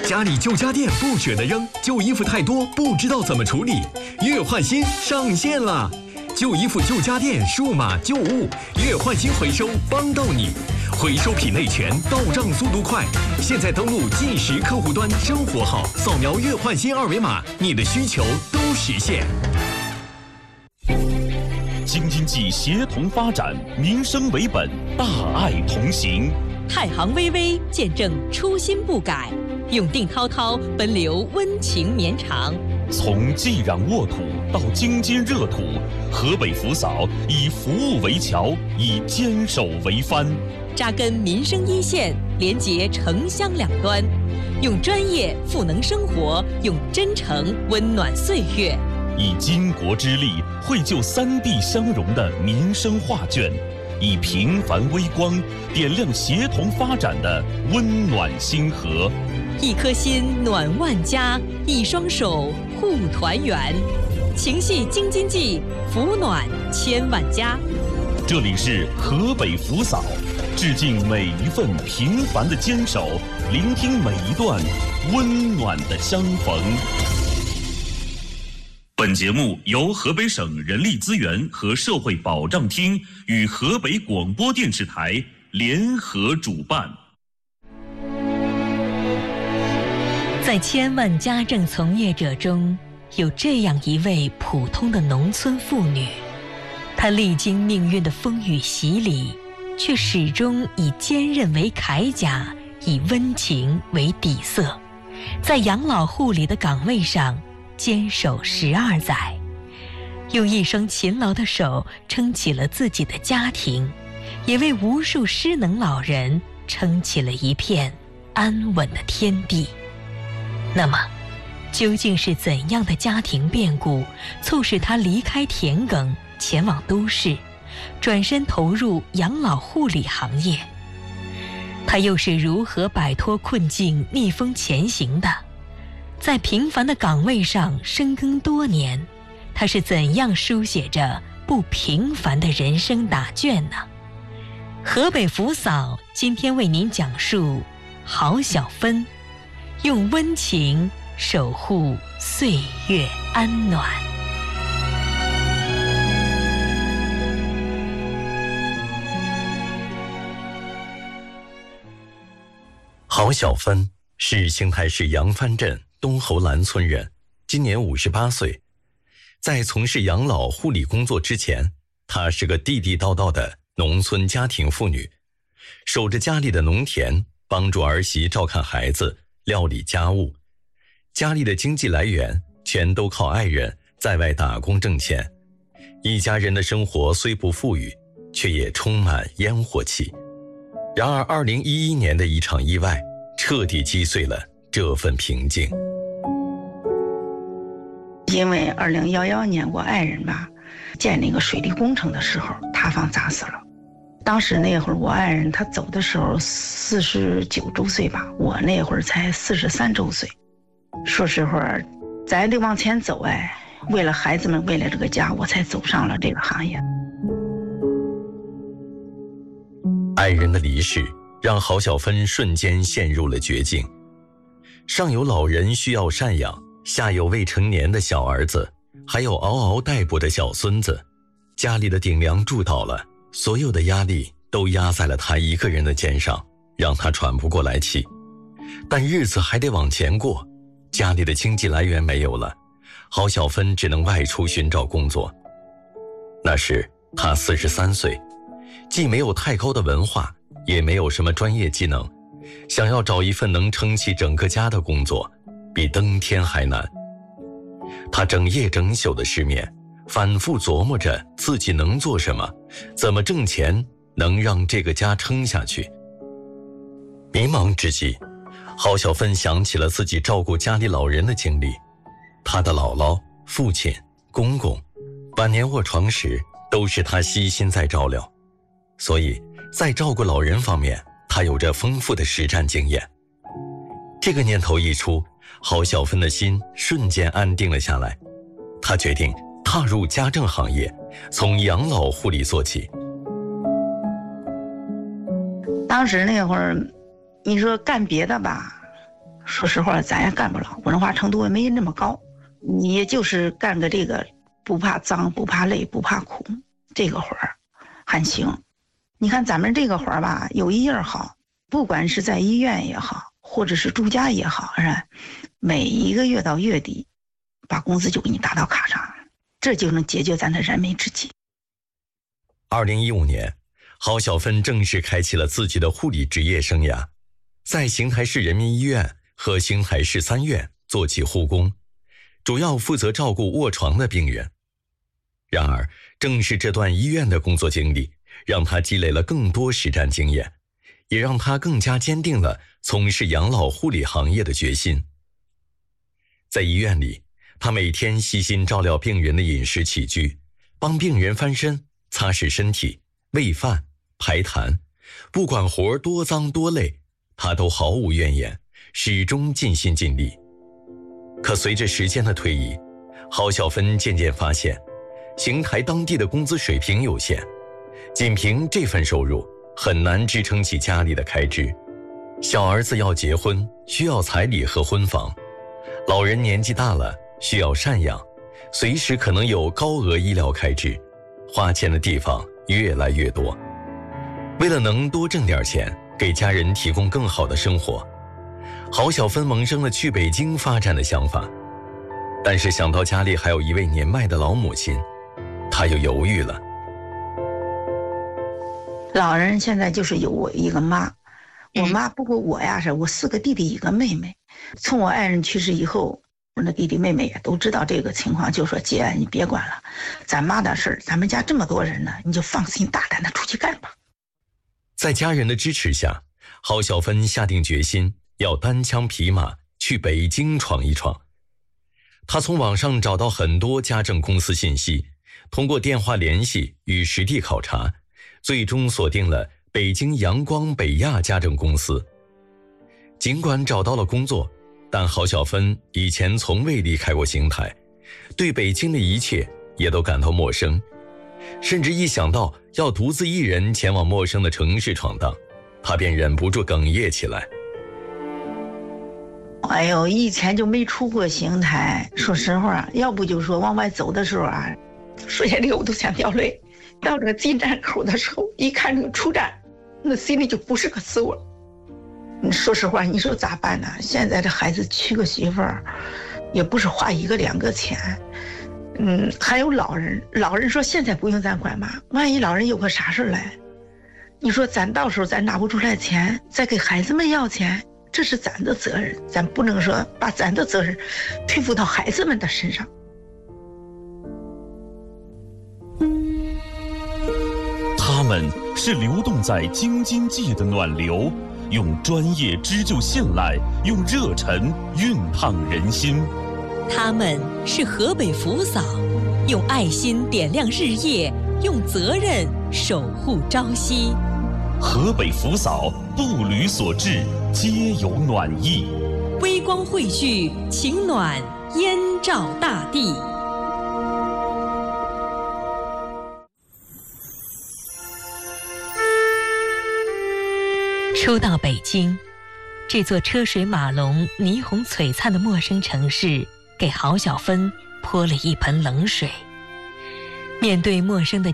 家里旧家电不舍得扔，旧衣服太多不知道怎么处理，月换新上线了。旧衣服旧家电数码旧物月换新回收帮到你，回收品类全，到账速度快。现在登录计时客户端生活号，扫描月换新二维码，你的需求都实现。 京津冀协同发展，民生为本，大爱同行。 太行巍巍，见证初心不改；永定滔滔，奔流温情绵长。 从济壤沃土到京津热土，河北扶扫以服务为桥，以坚守为帆， 扎根民生一线，连结城乡两端，用专业赋能生活，用真诚温暖岁月， 以巾帼之力绘就三地相融的民生画卷，以平凡微光点亮协同发展的温暖星河。 一颗心暖万家，一双手护团圆，情系京津冀，福暖千万家。 这里是河北扶扫，致敬每一份平凡的坚守，聆听每一段温暖的相逢。本节目由河北省人力资源和社会保障厅与河北广播电视台联合主办。 在千万家政从业者中，有这样一位普通的农村妇女，她历经命运的风雨洗礼，却始终以坚韧为铠甲，以温情为底色，在养老护理的岗位上坚守12载，用一双勤劳的手撑起了自己的家庭，也为无数失能老人撑起了一片安稳的天地。那么，究竟是怎样的家庭变故，促使他离开田埂，前往都市，转身投入养老护理行业？他又是如何摆脱困境，逆风前行的？在平凡的岗位上深耕多年，他是怎样书写着不平凡的人生答卷呢？河北扶扫今天为您讲述郝小芬，用温情守护岁月安暖。 郝小芬是邢台市杨帆镇东侯栏村人，今年58岁。在从事养老护理工作之前，她是个地地道道的农村家庭妇女，守着家里的农田，帮助儿媳照看孩子，料理家务。家里的经济来源全都靠爱人在外打工挣钱，一家人的生活虽不富裕，却也充满烟火气。然而2011年的一场意外彻底击碎了这份平静。 因为2011年我爱人吧建那个水利工程的时候塌方砸死了。当时那会儿我爱人他走的时候49周岁吧，我那会儿才43周岁。说实话，咱得往前走，为了孩子们，为了这个家，我才走上了这个行业。 爱人的离世让郝小芬瞬间陷入了绝境，上有老人需要赡养，下有未成年的小儿子，还有嗷嗷待哺的小孙子，家里的顶梁柱倒了，所有的压力都压在了他一个人的肩上，让他喘不过来气。但日子还得往前过，家里的经济来源没有了，郝小芬只能外出寻找工作。那时她43岁，既没有太高的文化，也没有什么专业技能，想要找一份能撑起整个家的工作，比登天还难。她整夜整宿的失眠，反复琢磨着自己能做什么，怎么挣钱能让这个家撑下去。迷茫之际，郝小芬想起了自己照顾家里老人的经历。她的姥姥、父亲、公公晚年卧床时都是她悉心在照料，所以在照顾老人方面，她有着丰富的实战经验。这个念头一出，郝小芬的心瞬间安定了下来。她决定踏入家政行业，从养老护理做起。 当时那会儿，你说干别的吧， 说实话，咱也干不了，文化程度也没那么高，你也就是干个这个不怕脏、不怕累、不怕苦，这个活儿还行。你看咱们这个活儿吧，有一样好，不管是在医院也好，或者是住家也好，是吧？每一个月到月底，把工资就给你打到卡上，这就能解决咱的燃眉之急。 2015年，郝小芬正式开启了自己的护理职业生涯，在邢台市人民医院和邢台市3院做起护工，主要负责照顾卧床的病人。然而，正是这段医院的工作经历，让他积累了更多实战经验，也让他更加坚定了从事养老护理行业的决心。在医院里，他每天细心照料病人的饮食起居，帮病人翻身、擦拭身体、喂饭、排痰，不管活多脏多累，他都毫无怨言，始终尽心尽力。可随着时间的推移，郝小芬渐渐发现，邢台当地的工资水平有限，仅凭这份收入很难支撑起家里的开支。小儿子要结婚，需要彩礼和婚房；老人年纪大了，需要赡养，随时可能有高额医疗开支，花钱的地方越来越多。为了能多挣点钱，给家人提供更好的生活，郝小芬萌生了去北京发展的想法。但是想到家里还有一位年迈的老母亲，她又犹豫了。 老人现在就是有我一个妈，我妈不过我呀，是我4个弟弟1个妹妹。从我爱人去世以后，我的弟弟妹妹也都知道这个情况，就说姐你别管了，咱妈的事儿，咱们家这么多人呢，你就放心大胆的出去干吧。 在家人的支持下，郝小芬下定决心要单枪匹马去北京闯一闯。她从网上找到很多家政公司信息，通过电话联系与实地考察，最终锁定了北京阳光北亚家政公司。尽管找到了工作，但郝小芬以前从未离开过邢台，对北京的一切也都感到陌生，甚至一想到要独自一人前往陌生的城市闯荡，她便忍不住哽咽起来。 哎呦，以前就没出过邢台，说实话，要不就说往外走的时候啊，说起这个我都想掉泪。到这个进站口的时候，一看这个出站，那心里就不是个滋味。你说实话，你说咋办呢？现在这孩子娶个媳妇儿，也不是花1个2个钱。还有老人说现在不用咱管吧，万一老人有个啥事来，你说咱到时候咱拿不出来钱，再给孩子们要钱，这是咱的责任，咱不能说把咱的责任推负到孩子们的身上。 他们是流动在京津冀的暖流，用专业织就信赖，用热忱熨烫人心。 他们是河北扶嫂，用爱心点亮日夜，用责任守护朝夕。 河北扶嫂，步履所至，皆有暖意。 微光汇聚，情暖燕照大地。初到北京，这座车水马龙、霓虹璀璨的陌生城市，给郝小芬泼了一盆冷水。面对陌生的